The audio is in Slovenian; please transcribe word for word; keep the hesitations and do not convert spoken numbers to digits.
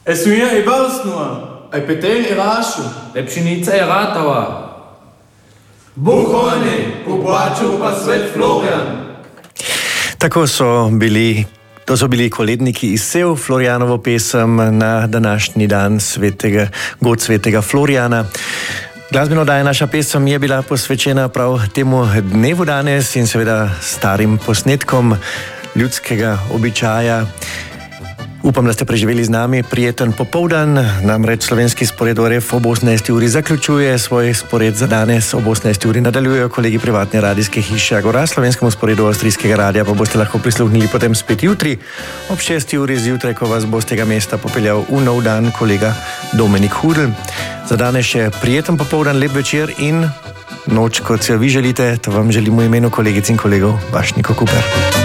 Esuja i balsnua, aj petel i rašu. Lepšinica je ratava. Buhone, pobłaču pa svet Florian. Tako so bili, to so bili koledniki iz Sev, Florianovo pesem na današnji dan svetega, god svetega Floriana. Glasbeno daje naša pesem je bila posvečena prav temu dnevu danes in seveda starim posnetkom ljudskega običaja. Upam, da ste preživeli z nami prijeten popoldan, namreč slovenski spored O R F ob osemnajsti uri zaključuje svoj spored za danes. Ob osemnajsti uri nadaljujejo kolegi privatne radijske hiše Agora, slovenskemu sporedu avstrijskega radija pa boste lahko prisluhnili potem spet jutri. Ob šesti uri zjutraj, ko vas bo z tega mesta popeljal v nov dan kolega Dominik Hudl. Za danes še prijeten popoldan, lep večer in noč, kot se jo vi želite, to vam želim v imenu kolegic in kolegov, vaš Niko Kuper.